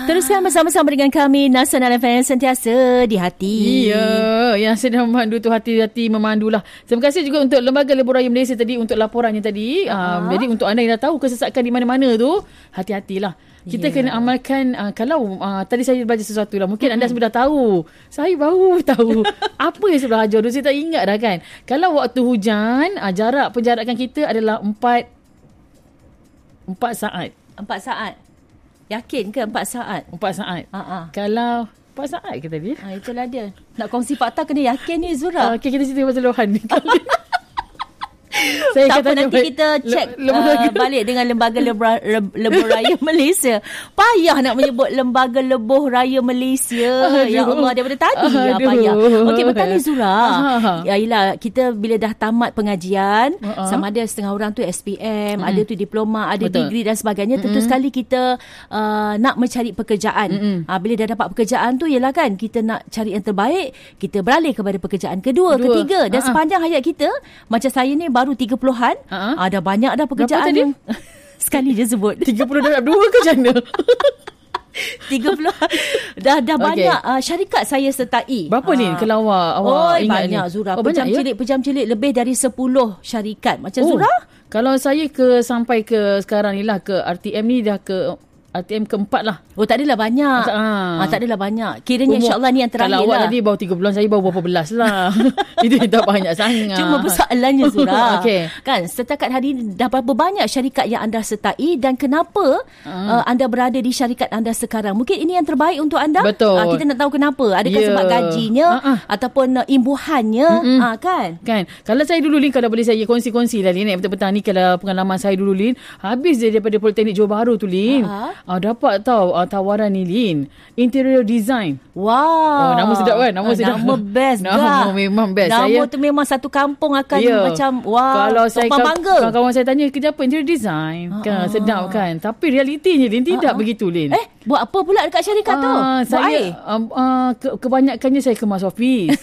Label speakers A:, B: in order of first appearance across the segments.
A: Teruskan bersama-sama dengan kami Nasional FM, sentiasa di hati.
B: Ya, yang sedang memandu tu hati-hati memandulah. Terima kasih juga untuk Lembaga Lebuh Raya Malaysia tadi untuk laporannya tadi. Jadi untuk anda yang dah tahu kesesakan di mana-mana tu, hati-hatilah. Kita kena amalkan. Kalau tadi saya belajar sesuatu lah, mungkin anda semua dah tahu. Saya baru tahu apa yang saya belajar dulu. Saya tak ingat dah kan. Kalau waktu hujan, jarak penjarakan kita adalah 4 saat.
A: 4 saat. Yakin ke 4 saat?
B: 4 saat. Kalau 4 saat ke tadi?
A: Itulah dia. Nak kongsi fakta kena yakin ni, Zura.
B: Okey, kita cerita pasal Lohan ni.
A: Tak apa, nanti kita cek balik dengan Lembaga Lebuh Raya Malaysia. Payah nak menyebut Lembaga Lebuh Raya Malaysia. Ya Allah, daripada tadi payah. Okey, betul ni, Zura. Yalah, kita bila dah tamat pengajian, sama ada setengah orang tu SPM, ada tu diploma, ada degree dan sebagainya. Tentu sekali kita nak mencari pekerjaan. Bila dah dapat pekerjaan tu, yalah kan, kita nak cari yang terbaik, kita beralih kepada pekerjaan kedua. Ketiga. Dan sepanjang hayat kita, macam saya ni baru 30-an, dah banyak dah pekerjaan yang sekali je sebut
B: 30 dah 2 ke macam mana?
A: 30 dah banyak syarikat saya sertai.
B: Berapa ni kalau awak ingat
A: banyak ni? Zura,
B: banyak,
A: pejam cilik lebih dari 10 syarikat. Macam Zura,
B: kalau saya sampai ke sekarang ni lah, ke RTM ni dah ke RTM keempat lah.
A: Tak adalah banyak. Tak adalah banyak. Kiranya insyaAllah ni yang terakhir lah.
B: Kalau awak tadi baru 3 bulan, saya baru berapa belas lah. Itu tak banyak sangat.
A: Cuma persoalannya, Zura.
B: Okay.
A: Kan, setakat hari ini dah berapa banyak syarikat yang anda sertai dan kenapa anda berada di syarikat anda sekarang? Mungkin ini yang terbaik untuk anda.
B: Betul.
A: Kita nak tahu kenapa. Adakah sebab gajinya ataupun imbuhannya? Kan?
B: Kalau saya dulu, Lin, kalau boleh saya kongsi-kongsi lah, Lin. Petang-petang ni kalau pengalaman saya dulu, Lin. Habis daripada Politeknik Johor Bahru tu, Lin. Dapat tahu tawaran ni, Lin. Interior design.
A: Wow.
B: Nama sedap kan? Nama sedap.
A: Nama best.
B: Nama memang best.
A: Nama tu memang satu kampung akan macam wah.
B: Kalau saya
A: bangga.
B: Kawan-kawan saya tanya kerja apa, interior design. Kan sedap kan? Tapi realitinya, Lin, tidak begitu, Lin.
A: Buat apa pula dekat syarikat tu?
B: Saya kebanyakannya saya kemas office.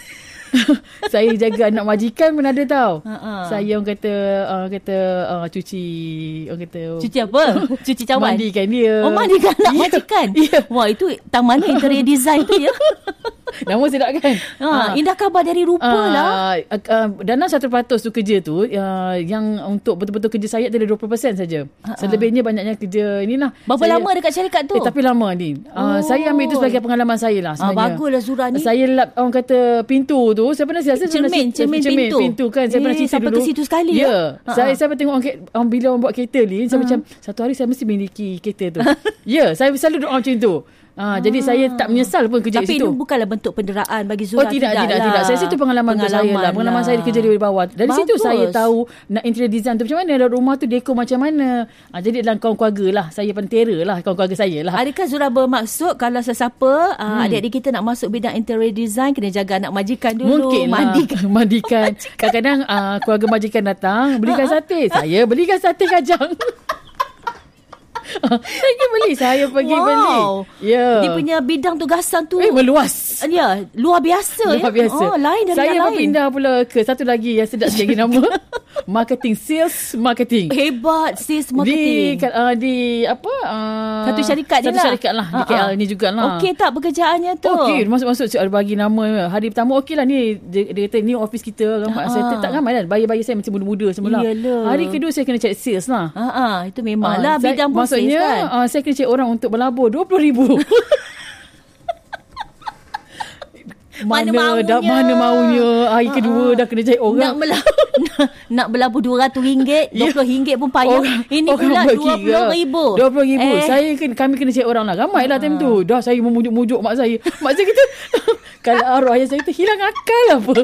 B: Saya jaga anak majikan pun ada tau. Saya orang kata cuci, orang kata
A: cuci apa? Cuci cawan.
B: Mandikan dia.
A: Mandikan anak majikan. Wah, itu taman interior design tu ya.
B: Nama sedap kan?
A: Indah khabar dari rupa lah.
B: Dalam 1% tu kerja tu, yang untuk betul-betul kerja saya adalah 20% saja. Selebihnya banyaknya kerja inilah.
A: Berapa lama dekat syarikat tu?
B: Tapi lama ni. Saya ambil itu sebagai pengalaman saya lah sebenarnya.
A: Baguslah Zura ni.
B: Saya lap orang kata pintu tu. Saya pernah cermin pintu kan. Saya pernah cerita
A: sampai
B: dulu.
A: Sampai ke situ sekali
B: ya. Saya tengok bila orang buat kereta ni, saya macam satu hari saya mesti miliki kereta tu. Saya selalu doa macam tu. Jadi saya tak menyesal pun kerja
A: tapi
B: di situ.
A: Tapi itu bukanlah bentuk penderaan bagi Zura.
B: Tidak. Saya situ pengalaman saya lah. Pengalaman saya kerja di bawah. Dari situ saya tahu nak interior design tu macam mana, rumah tu dekor macam mana. Jadi dalam kawan keluarga lah, saya pentera lah kawan keluarga saya lah.
A: Adakah Zura bermaksud kalau sesiapa adik-adik kita nak masuk bidang interior design, kena jaga anak majikan dulu?
B: Mungkin mandikan. Kadang-kadang keluarga majikan datang belikan sate, saya belikan sate kacang. Saya pergi beli.
A: Dia punya bidang tugasan tu
B: meluas.
A: Ya, luar biasa. Lain dari
B: saya
A: yang lain.
B: Saya pindah pula ke satu lagi yang sedap sikit nama. Sales marketing.
A: Hebat, sales marketing.
B: Di apa?
A: Satu syarikat ni lah.
B: Satu syarikat lah. Di KL ni jugalah.
A: Okey tak pekerjaannya tu?
B: Okey, masuk ada bagi nama. Hari pertama okey lah ni. Dia kata ni office kita. Saya tak ramai lah. Bayi-bayi saya macam muda-muda semula. Hari kedua saya kena cari sales lah.
A: Itu memanglah bidang pun sales kan.
B: Saya kena cari orang untuk berlabur 20,000. Mana maunya. Hari kedua dah kena cari orang.
A: Nak berlabur RM200, RM20 pun payah. Ini pula RM20,000.
B: RM20,000. Kami kena cari orang lah. Ramai lah time tu. Dah saya memujuk-mujuk mak saya. Mak saya kata, kalau arwah ayah saya kata, hilang akal apa.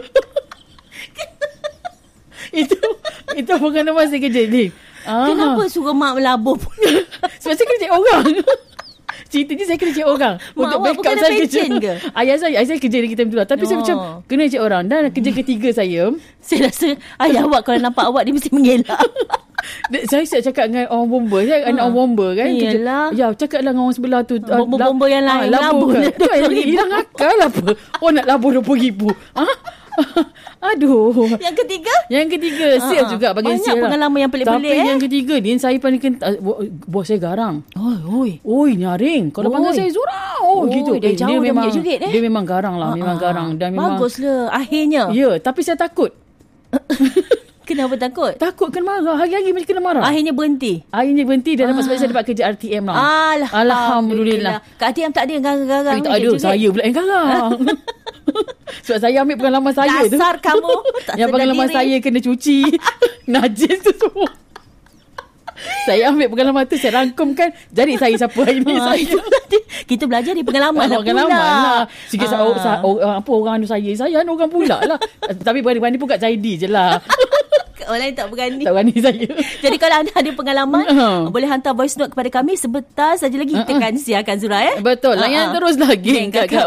B: Itu pengalaman saya kerja ni.
A: Kenapa suruh mak melabur?
B: Sebab saya kena cari orang. Cerita ni saya kena cari orang untuk backup saya kerja ke? Ayah saya kerja lagi time tu lah. Tapi saya macam kena cari orang. Dan kerja ketiga saya
A: rasa ayah awak kalau nampak awak dia mesti mengelak.
B: Saya cakap dengan orang bomba. Saya anak orang bomba kan. Cakap lah dengan orang sebelah tu.
A: Bomba yang lain.
B: Labur kan. Hilang akal apa. Nak labur RM20,000. Aduh.
A: Yang ketiga?
B: Yang ketiga, sales juga bagi
A: banyak
B: sales.
A: pengalaman yang pelik-pelik.
B: Tapi yang ketiga ni saya paling bos saya garang. Oi nyaring. Kalau panggil saya Zura. Gitu.
A: Dia jauh
B: dia memang
A: jerit,
B: dia memang garang lah, memang garang dan memang
A: baguslah akhirnya.
B: Ya, tapi saya takut.
A: Kenapa takut?
B: Takut kena marah. Hari-hari mesti kena marah.
A: Akhirnya berhenti
B: dan sebab saya dapat kerja RTM lah. Alhamdulillah.
A: Kat RTM tak ada yang garang-garang.
B: Tak ada, saya pula yang garang. Sebab saya ambil pengalaman saya tu.
A: Dasar kamu.
B: Yang pengalaman saya kena cuci. Najis tu semua. Saya ambil pengalaman tu, saya rangkumkan. Jadi saya siapa hari ni.
A: Kita belajar di pengalaman lah.
B: Pengalaman lah. Sikit orang anu saya anu orang pula lah. Tapi berani-berani pun kat Zaidi je lah.
A: Orang lain tak berani.
B: Tak berani saya.
A: Jadi kalau anda ada pengalaman, boleh hantar voice note kepada kami. Sebentar saja lagi kita akan siarkan Zura.
B: Betul. Layan terus lagi.